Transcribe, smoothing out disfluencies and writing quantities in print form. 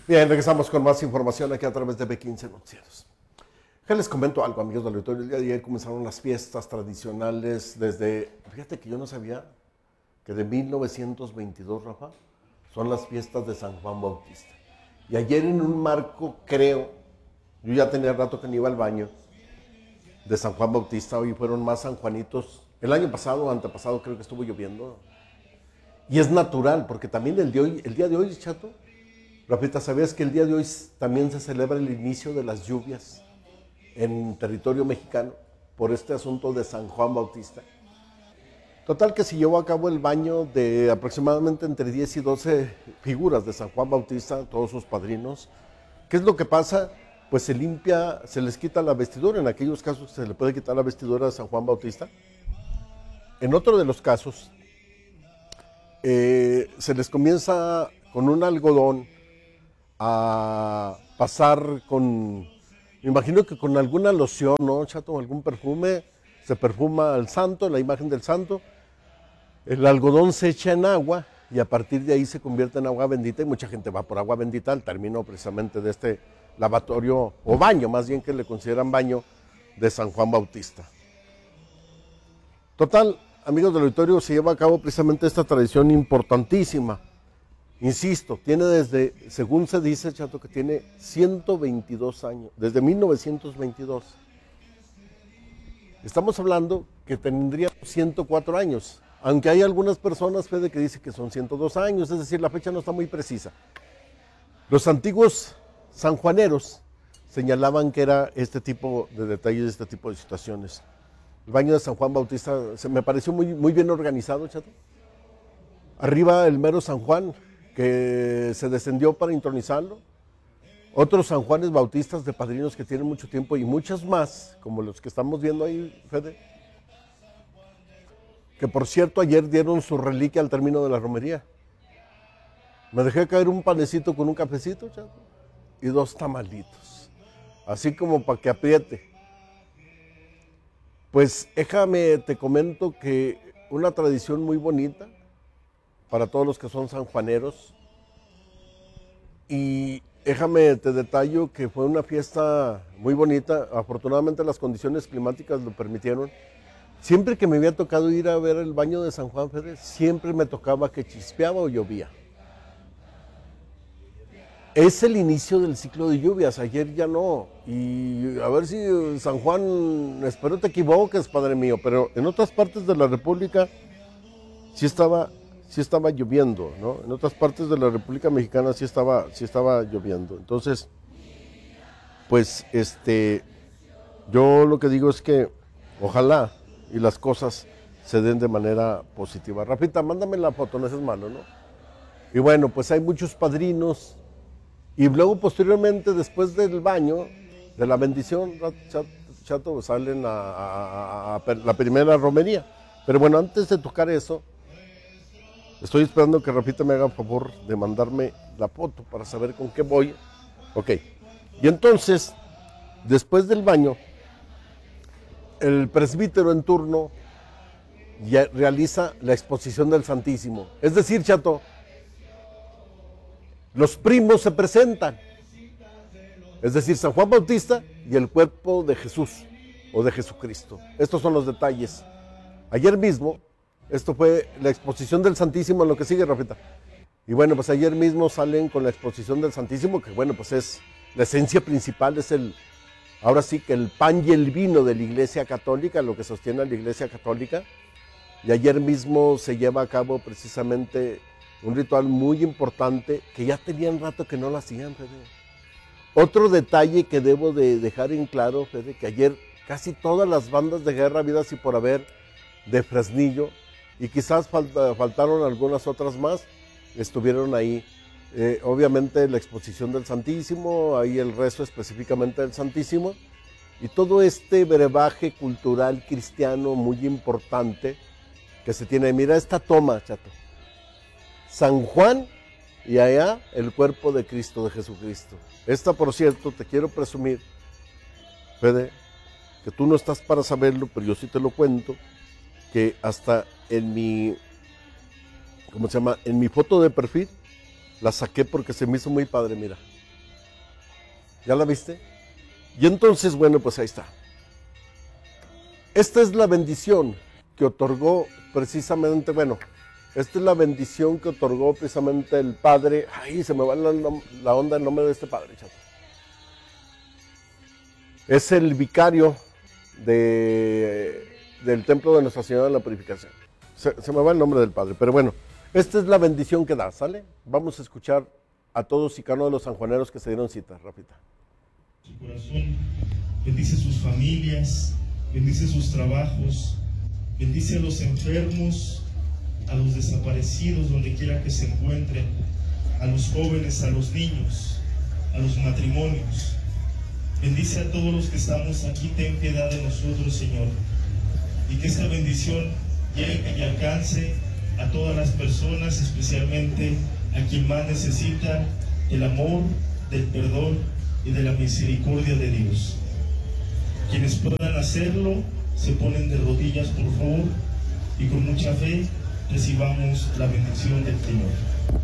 Bien, regresamos con más información aquí a través de B15 Noticieros. Ya les comento algo, amigos del auditorio. El día de ayer comenzaron las fiestas tradicionales fíjate que yo no sabía que de 1922, Rafa, son las fiestas de San Juan Bautista. Y ayer en un marco, creo, yo ya tenía rato que no iba al baño, de San Juan Bautista, hoy fueron más sanjuanitos. El año pasado o antepasado creo que estuvo lloviendo. Y es natural, porque también el día de hoy, Chato, Rafita, ¿sabías que el día de hoy también se celebra el inicio de las lluvias en territorio mexicano por este asunto de San Juan Bautista? Total que se llevó a cabo el baño de aproximadamente entre 10 y 12 figuras de San Juan Bautista, todos sus padrinos. ¿Qué es lo que pasa? Pues se limpia, se les quita la vestidura, en aquellos casos se le puede quitar la vestidura a San Juan Bautista. En otro de los casos, se les comienza con un algodón a pasar con, me imagino que con alguna loción, ¿no, Chato? Algún perfume, se perfuma al santo, la imagen del santo, el algodón se echa en agua y a partir de ahí se convierte en agua bendita y mucha gente va por agua bendita al término precisamente de este lavatorio, o baño, más bien que le consideran baño, de San Juan Bautista. Total, amigos del auditorio, se lleva a cabo precisamente esta tradición importantísima. Insisto, tiene desde, según se dice, Chato, que tiene 122 años, desde 1922. Estamos hablando que tendría 104 años, aunque hay algunas personas, Fede, que dicen que son 102 años, es decir, la fecha no está muy precisa. Los antiguos sanjuaneros señalaban que era este tipo de detalles, este tipo de situaciones. El baño de San Juan Bautista me pareció muy bien organizado, Chato. Arriba el mero San Juan, que se descendió para intronizarlo. Otros San Juanes Bautistas de padrinos que tienen mucho tiempo y muchas más, como los que estamos viendo ahí, Fede. Que por cierto, ayer dieron su reliquia al término de la romería. Me dejé caer un panecito con un cafecito, Chato, y 2 tamalitos. Así como para que apriete. Pues déjame, te comento que una tradición muy bonita para todos los que son sanjuaneros. Y déjame, te detallo que fue una fiesta muy bonita. Afortunadamente las condiciones climáticas lo permitieron. Siempre que me había tocado ir a ver el baño de San Juan, Fede, siempre me tocaba que chispeaba o llovía. Es el inicio del ciclo de lluvias, ayer ya no. Y a ver si San Juan, espero te equivoques, Padre mío, pero en otras partes de la República sí estaba lloviendo, ¿no? En otras partes de la República Mexicana sí estaba lloviendo. Entonces, pues, yo lo que digo es que ojalá y las cosas se den de manera positiva. Rafita, mándame la foto, no seas malo, ¿no? Y bueno, pues hay muchos padrinos. Y luego, posteriormente, después del baño, de la bendición, Chato, salen a la primera romería. Pero bueno, antes de tocar eso, estoy esperando que Rafita me haga el favor de mandarme la foto para saber con qué voy. Ok. Y entonces, después del baño, el presbítero en turno ya realiza la exposición del Santísimo. Es decir, Chato, los primos se presentan, es decir, San Juan Bautista y el cuerpo de Jesús o de Jesucristo. Estos son los detalles. Ayer mismo, esto fue la exposición del Santísimo, en lo que sigue, Rafita. Y bueno, pues ayer mismo salen con la exposición del Santísimo, que bueno, pues es la esencia principal, es ahora sí que el pan y el vino de la Iglesia Católica, lo que sostiene a la Iglesia Católica. Y ayer mismo se lleva a cabo precisamente un ritual muy importante que ya tenían rato que no lo hacían, Fede. Otro detalle que debo de dejar en claro, Fede, que ayer casi todas las bandas de guerra habidas y por haber de Fresnillo, y quizás faltaron algunas otras más, estuvieron ahí. Obviamente la exposición del Santísimo, ahí el rezo específicamente del Santísimo, y todo este brebaje cultural cristiano muy importante que se tiene. Mira esta toma, Chato. San Juan y allá el cuerpo de Cristo, de Jesucristo. Esta, por cierto, te quiero presumir, Fede, que tú no estás para saberlo, pero yo sí te lo cuento, que hasta en mi, ¿cómo se llama? En mi foto de perfil, la saqué porque se me hizo muy padre, mira. ¿Ya la viste? Y entonces, bueno, pues ahí está. Esta es la bendición que otorgó precisamente, bueno, esta es la bendición que otorgó precisamente el padre. Ay, se me va la onda el nombre de este padre, chato. Es el vicario del templo de Nuestra Señora de la Purificación. Se me va el nombre del padre, pero bueno, esta es la bendición que da, ¿sale? Vamos a escuchar a todos y cada uno de los sanjuaneros que se dieron cita, rápida. Su corazón, bendice sus familias, bendice sus trabajos, bendice a los enfermos, a los desaparecidos donde quiera que se encuentren, a los jóvenes, a los niños, a los matrimonios. Bendice a todos los que estamos aquí, ten piedad de nosotros, Señor, y que esta bendición llegue y alcance a todas las personas, especialmente a quien más necesita el amor, del perdón y de la misericordia de Dios. Quienes puedan hacerlo, se ponen de rodillas, por favor, y con mucha fe recibamos la bendición del Señor.